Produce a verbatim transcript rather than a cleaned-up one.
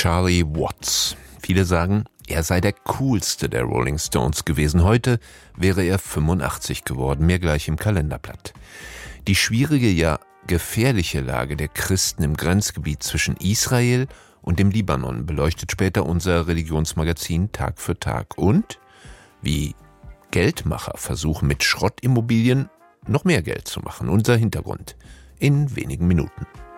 Charlie Watts. Viele sagen, er sei der coolste der Rolling Stones gewesen. Heute wäre er fünfundachtzig geworden, mehr gleich im Kalenderblatt. Die schwierige, ja gefährliche Lage der Christen im Grenzgebiet zwischen Israel und dem Libanon beleuchtet später unser Religionsmagazin Tag für Tag. Und wie Geldmacher versuchen, mit Schrottimmobilien noch mehr Geld zu machen. Unser Hintergrund in wenigen Minuten.